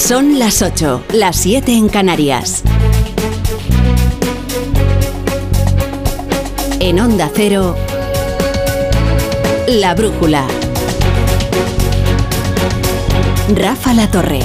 Son las 8, las 7 en Canarias. En Onda Cero, La Brújula. Rafa La Torre.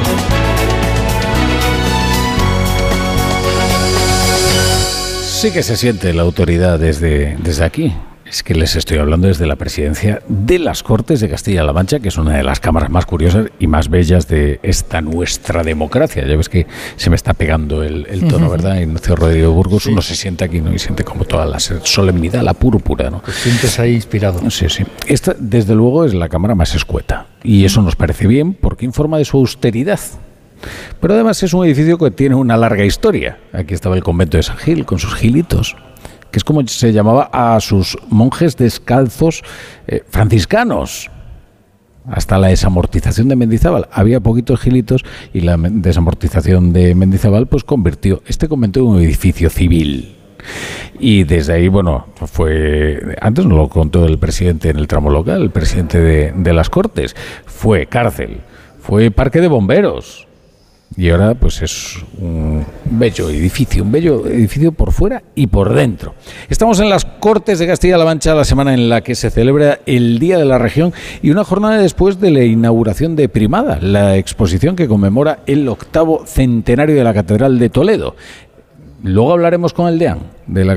Sí que se siente la autoridad desde aquí. Es que les estoy hablando desde la presidencia de las Cortes de Castilla-La Mancha, que es una de las cámaras más curiosas y más bellas de esta nuestra democracia. Ya ves que se me está pegando el tono, ¿verdad? Ignacio Rodríguez Burgos, sí. Uno se siente aquí, ¿no? Y siente como toda la solemnidad, la púrpura, ¿no? Te sientes ahí inspirado. Sí. Esta, desde luego, es la cámara más escueta. Y eso nos parece bien porque informa de su austeridad. Pero además es un edificio que tiene una larga historia. Aquí estaba el convento de San Gil con sus gilitos, que es como se llamaba a sus monjes descalzos franciscanos, hasta la desamortización de Mendizábal. Había poquitos gilitos y la desamortización de Mendizábal pues convirtió este convento en un edificio civil. Y desde ahí, bueno, antes nos lo contó el presidente en el tramo local, el presidente de las Cortes, fue cárcel, fue parque de bomberos. Y ahora pues es un bello edificio por fuera y por dentro. Estamos en las Cortes de Castilla-La Mancha, la semana en la que se celebra el Día de la Región y una jornada después de la inauguración de Primada, la exposición que conmemora el 8º centenario de la Catedral de Toledo. Luego hablaremos con el deán de la